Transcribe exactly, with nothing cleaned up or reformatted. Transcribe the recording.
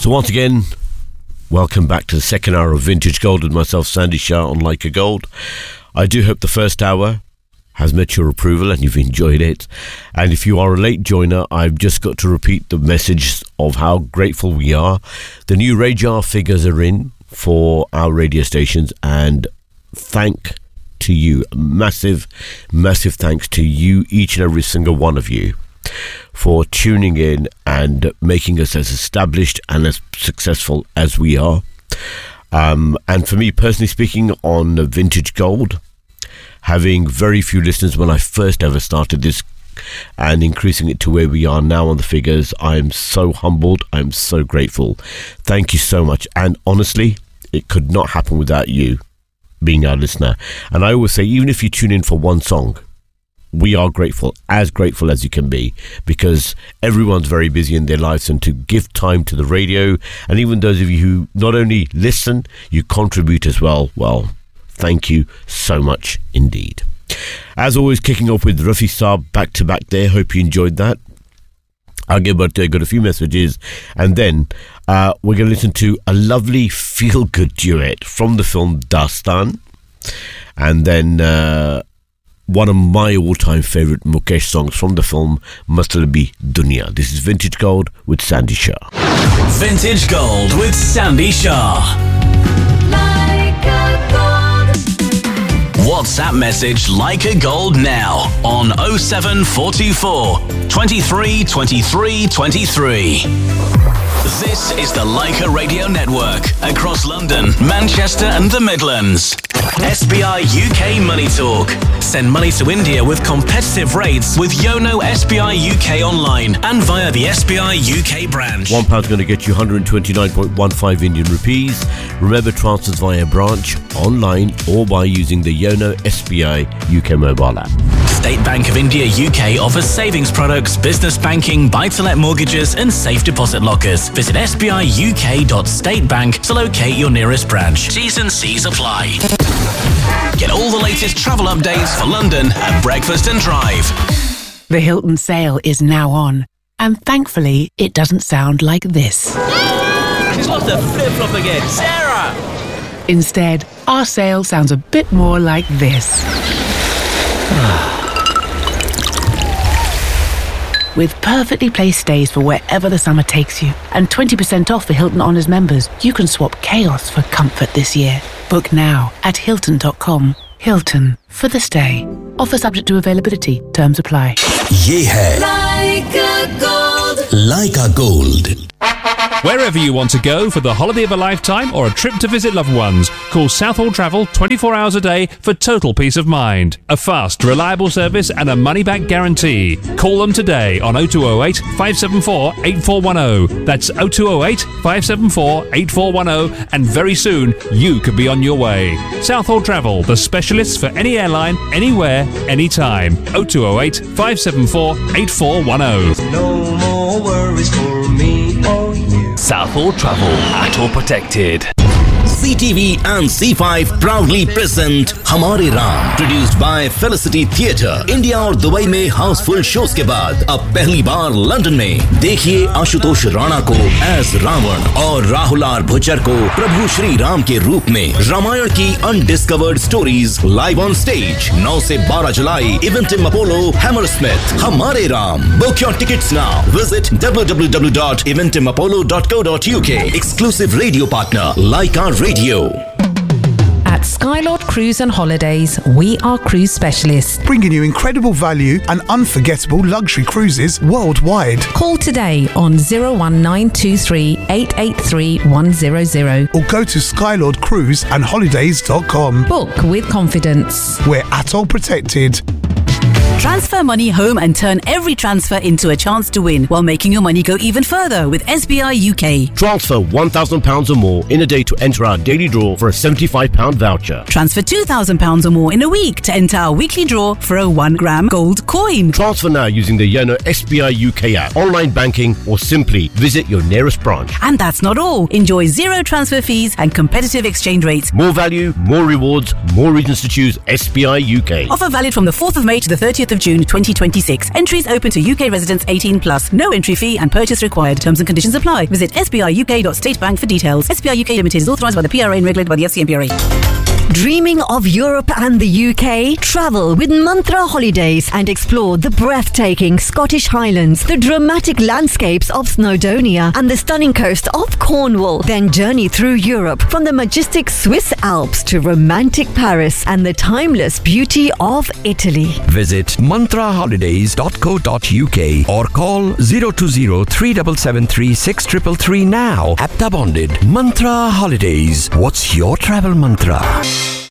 So once again, welcome back to the second hour of Vintage Gold with myself, Sandy Shah, on Like a Gold. I do hope the first hour has met your approval and you've enjoyed it. And if you are a late joiner, I've just got to repeat the message of how grateful we are. The new radar figures are in for our radio stations, and thank to you, massive, massive thanks to you, each and every single one of you, for tuning in and making us as established and as successful as we are. Um, and for me, personally speaking, on Vintage Gold, having very few listeners when I first ever started this and increasing it to where we are now on the figures, I'm so humbled. I'm so grateful. Thank you so much. And honestly, it could not happen without you being our listener. And I always say, even if you tune in for one song, we are grateful, as grateful as you can be, because everyone's very busy in their lives, and to give time to the radio, and even those of you who not only listen, you contribute as well, well, thank you so much indeed. As always, kicking off with Rafi Saab back to back there. Hope you enjoyed that. I'll get back to got a few messages, and then uh, we're going to listen to a lovely feel-good duet from the film Dastan, and then uh, one of my all-time favourite Mukesh songs from the film, Matlabi Dunya. This is Vintage Gold with Sandy Shah. Vintage Gold with Sandy Shah. Like a gold. WhatsApp message Like a Gold now on oh seven four two four, twenty-three, twenty-three, twenty-three. This is the Leica Radio Network across London, Manchester and the Midlands. S B I U K Money Talk. Send money to India with competitive rates with Yono S B I U K online and via the S B I U K branch. One pound's going to get you one hundred twenty-nine point one five Indian rupees. Remember, transfers via branch, online, or by using the Yono S B I U K mobile app. State Bank of India U K offers savings products, business banking, buy-to-let mortgages and safe deposit lockers. Visit s b i u k dot state bank to locate your nearest branch. T's and C's apply. Get all the latest travel updates for London at Breakfast and Drive. The Hilton sale is now on, and thankfully it doesn't sound like this. She's lost her flip-flop again. Sarah! Instead, our sale sounds a bit more like this. With perfectly placed stays for wherever the summer takes you, and twenty percent off for Hilton Honors members, you can swap chaos for comfort this year. Book now at hilton dot com. Hilton, for the stay. Offer subject to availability. Terms apply. Ye hai Like a gold. Leica Gold. Wherever you want to go for the holiday of a lifetime or a trip to visit loved ones, call Southall Travel twenty-four hours a day for total peace of mind. A fast, reliable service and a money-back guarantee. Call them today on oh two oh eight, five seven four, eight four one oh. That's oh two oh eight, five seven four, eight four one oh, and very soon you could be on your way. Southall Travel, the specialists for any airline, anywhere, anytime. oh two oh eight, five seven four, eight four one oh. No more worries for me or you. Southall Travel, at or protected. C T V and C five proudly present Hamare Ram, produced by Felicity Theatre. India और Dubai में Housefull shows के बाद अब पहली बार London में देखिए आशुतोष राणा को as Ravan और राहुल आर भुच्चर को प्रभु श्री राम के रूप में। रामायण की undiscovered stories live on stage नौ से बारह जुलाई इवेंटिम अपोलो हैमरस्मिथ। हमारे Ram, book your tickets now. Visit W W W dot इवेंटिम Apollo dot co dot uk. Exclusive radio partner Leica Radio. At Skylord Cruise and Holidays, we are cruise specialists, bringing you incredible value and unforgettable luxury cruises worldwide. Call today on oh one nine two three, eight eight three, one hundred or go to skylord cruise and holidays dot com. Book with confidence. We're atoll protected. Transfer money home and turn every transfer into a chance to win while making your money go even further with S B I U K. Transfer one thousand pounds or more in a day to enter our daily draw for a seventy-five pound voucher. Transfer two thousand pounds or more in a week to enter our weekly draw for a one gram gold coin. Transfer now using the Yono S B I U K app, online banking, or simply visit your nearest branch. And that's not all. Enjoy zero transfer fees and competitive exchange rates. More value, more rewards, more reasons to choose S B I U K. Offer valid from the fourth of May to the thirtieth thirtieth of June twenty twenty-six. Entries open to U K residents eighteen plus. No entry fee and purchase required. Terms and conditions apply. Visit s b i u k dot state bank for details. S B I U K Limited is authorised by the P R A and regulated by the F C M P R A. Dreaming of Europe and the U K? Travel with Mantra Holidays and explore the breathtaking Scottish Highlands, the dramatic landscapes of Snowdonia and the stunning coast of Cornwall. Then journey through Europe from the majestic Swiss Alps to romantic Paris and the timeless beauty of Italy. Visit mantra holidays dot co dot u k or call zero two zero three seven seven three six three three three now. Apta bonded. Mantra Holidays. What's your travel mantra?